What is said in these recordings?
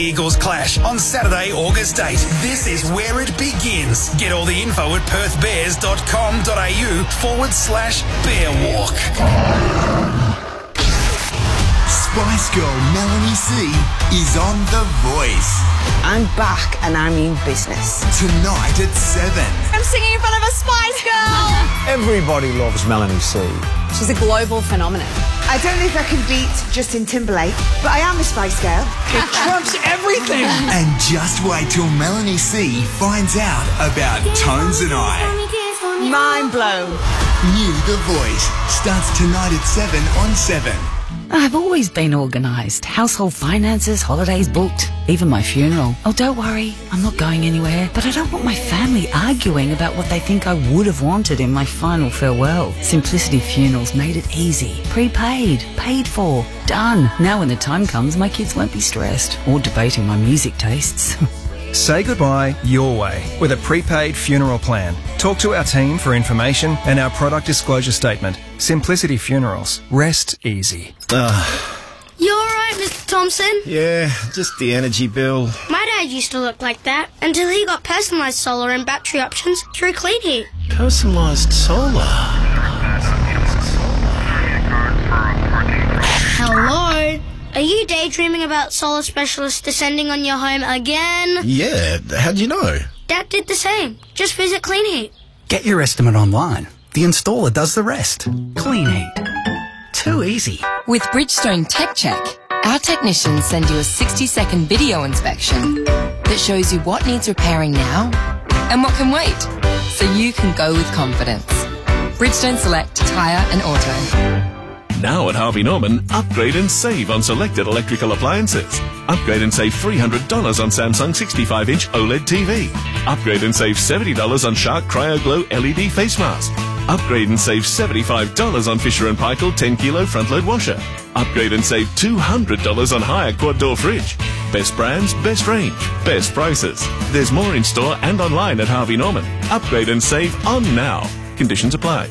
Eagles clash on Saturday, August 8. This is where it begins. Get all the info at perthbears.com.au/bearwalk. Spice Girl Melanie C is on The Voice. I'm back and I mean business. Tonight at 7. I'm singing in front of a Spice Girl! Everybody loves Melanie C. She's a global phenomenon. I don't know if I can beat Justin Timberlake, but I am a Spice Girl. It trumps everything. And just wait till Melanie C finds out about Tones and I. Mind blown. New The Voice starts tonight at 7 on 7. I've always been organised. Household finances, holidays booked, even my funeral. Oh, don't worry, I'm not going anywhere. But I don't want my family arguing about what they think I would have wanted in my final farewell. Simplicity Funerals made it easy. Prepaid, paid for, done. Now when the time comes, my kids won't be stressed or debating my music tastes. Say goodbye your way with a prepaid funeral plan. Talk to our team for information and our product disclosure statement. Simplicity Funerals. Rest easy. You alright, Mr. Thompson? Yeah, just the energy bill. My dad used to look like that until he got personalised solar and battery options through Clean Heat. Personalised solar? Hello? Are you daydreaming about solar specialists descending on your home again? Yeah, how'd you know? Dad did the same. Just visit Clean Heat. Get your estimate online. The installer does the rest. Clean Heat. Too easy. With Bridgestone Tech Check, our technicians send you a 60-second video inspection that shows you what needs repairing now and what can wait, so you can go with confidence. Bridgestone Select Tyre and Auto. Now at Harvey Norman, upgrade and save on selected electrical appliances. Upgrade and save $300 on Samsung 65-inch OLED TV. Upgrade and save $70 on Shark CryoGlow LED face mask. Upgrade and save $75 on Fisher & Paykel 10-kilo front-load washer. Upgrade and save $200 on Haier quad-door fridge. Best brands, best range, best prices. There's more in store and online at Harvey Norman. Upgrade and save on now. Conditions apply.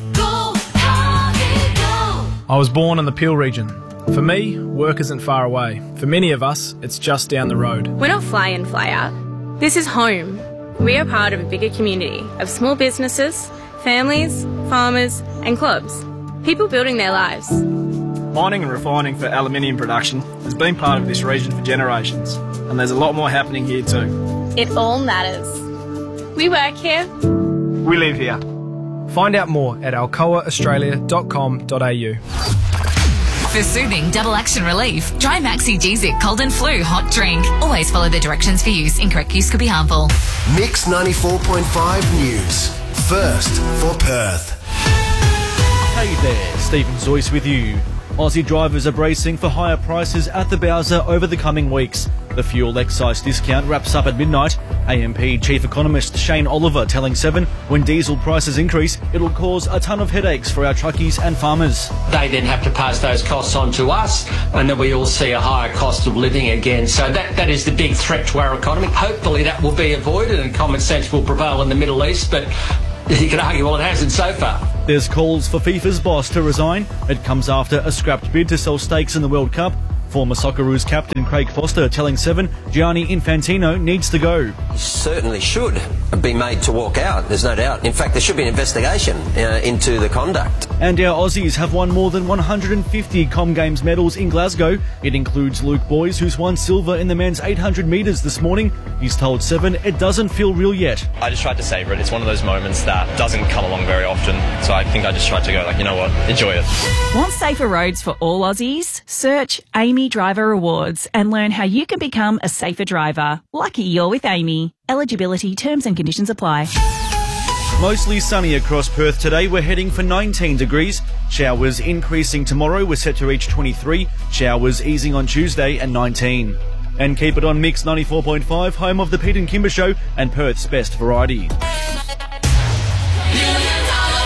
I was born in the Peel region. For me, work isn't far away. For many of us, it's just down the road. We're not fly in, fly out. This is home. We are part of a bigger community of small businesses, families, farmers and clubs. People building their lives. Mining and refining for aluminium production has been part of this region for generations, and there's a lot more happening here too. It all matters. We work here. We live here. Find out more at alcoaaustralia.com.au. For soothing double action relief, try Maxi G-Zip Cold and Flu Hot Drink. Always follow the directions for use. Incorrect use could be harmful. Mix 94.5 News. First for Perth. Hey there, Stephen Zoyce with you. Aussie drivers are bracing for higher prices at the Bowser over the coming weeks. The fuel excise discount wraps up at midnight. AMP Chief Economist Shane Oliver telling 7, when diesel prices increase, it'll cause a ton of headaches for our truckies and farmers. They then have to pass those costs on to us, and then we all see a higher cost of living again. So that is the big threat to our economy. Hopefully that will be avoided and common sense will prevail in the Middle East, but you can argue, well, it hasn't so far. There's calls for FIFA's boss to resign. It comes after a scrapped bid to sell stakes in the World Cup. Former Socceroos captain Craig Foster telling 7, Gianni Infantino needs to go. He certainly should be made to walk out, there's no doubt. In fact, there should be an investigation into the conduct. And our Aussies have won more than 150 Com Games medals in Glasgow. It includes Luke Boys, who's won silver in the men's 800 metres this morning. He's told 7, it doesn't feel real yet. I just tried to savour it. It's one of those moments that doesn't come along very often. So I think I just tried to go, you know what, enjoy it. Want safer roads for all Aussies? Search Amy Driver Awards and learn how you can become a safer driver. Lucky you're with Amy. Eligibility, terms and conditions apply. Mostly sunny across Perth today. We're heading for 19 degrees. Showers increasing tomorrow. We're set to reach 23. Showers easing on Tuesday and 19. And keep it on Mix 94.5, home of the Pete and Kimber Show and Perth's best variety.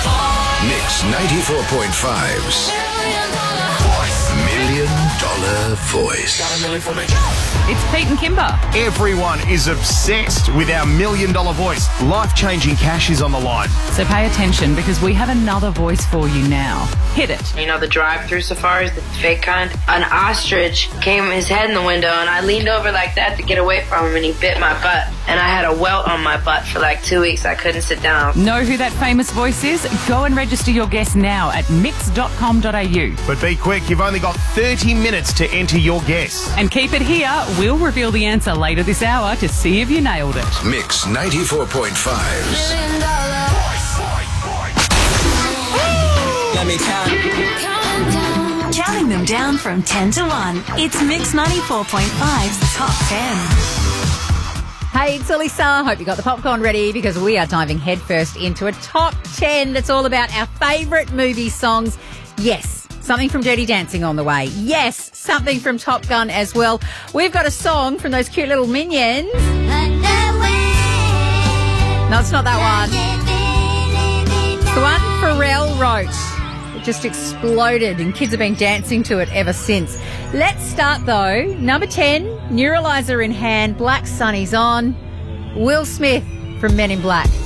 Mix 94.5's $1 million The Voice. It's Pete and Kimber. Everyone is obsessed with our $1 million voice. Life-changing cash is on the line. So pay attention because we have another voice for you now. Hit it. You know, the drive-through safaris, the fake kind? An ostrich came his head in the window and I leaned over like that to get away from him and he bit my butt. And I had a welt on my butt for like 2 weeks. I couldn't sit down. Know who that famous voice is? Go and register your guess now at mix.com.au. But be quick, you've only got 30 minutes to enter your guess. And keep it here. We'll reveal the answer later this hour to see if you nailed it. Mix 94.5's Let me count. Counting them down from 10 to 1. It's Mix 94.5's Top 10. Hey, it's Alyssa. Hope you got the popcorn ready because we are diving headfirst into a top 10 that's all about our favourite movie songs. Yes, something from Dirty Dancing on the way. Yes, something from Top Gun as well. We've got a song from those cute little Minions. No, it's not that one. It's the one Pharrell wrote. It just exploded and kids have been dancing to it ever since. Let's start though. Number 10, Neuralizer in hand, Black Sunny's on. Will Smith from Men in Black.